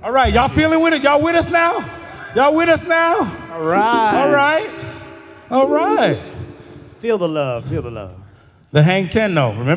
All right, y'all feeling with it? Y'all with us now? Y'all with us now? All right. All right. All right. Feel the love. Feel the love. The Hang 10, though. Remember?